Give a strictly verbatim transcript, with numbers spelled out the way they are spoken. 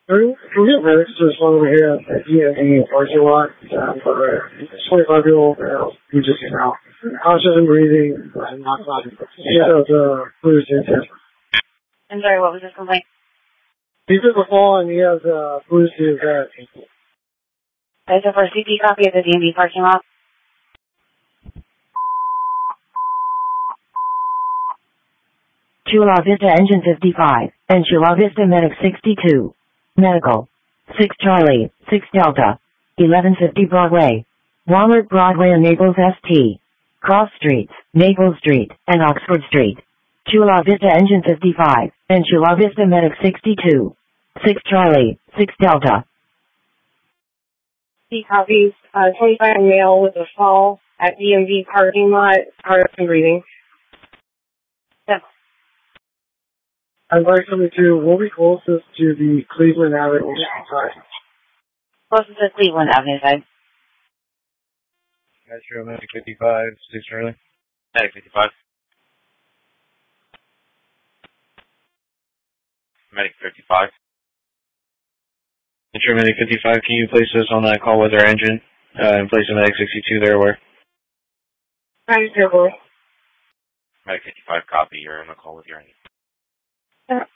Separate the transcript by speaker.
Speaker 1: We're getting medics just over here at the D M V parking lot uh, for a twenty-five-year-old male who just came out. Conscious and breathing, and not clapping. He has a bruise in his head.
Speaker 2: I'm sorry, what was his complaint?
Speaker 1: He took a fall and he has a bruise to his head.
Speaker 2: Okay, so for a C P copy at the D M V parking lot.
Speaker 3: Chula Vista Engine fifty-five, and Chula Vista Medic sixty-two. Medical. six Charlie, six Delta. eleven fifty Broadway. Walmart Broadway and Naples S T. Cross Streets, Naples Street, and Oxford Street. Chula Vista Engine fifty-five, and Chula Vista Medic sixty-two. six Charlie, six Delta.
Speaker 2: C copies, uh, twenty-five male with a fall at D M V parking lot, hard and breathing. Yep.
Speaker 1: I'd like somebody to, we'll be closest to the Cleveland Avenue side.
Speaker 2: Closest to Cleveland Avenue side.
Speaker 4: Metro Medic fifty-five, six Charlie.
Speaker 5: Medic fifty-five. Medic fifty-five.
Speaker 4: Metro Medic fifty-five, can you place us on that call with our engine uh, and place a Medic sixty-two there where?
Speaker 2: Right, here, boy.
Speaker 5: Medic fifty-five, copy. You're on the call with your engine.
Speaker 2: Yeah.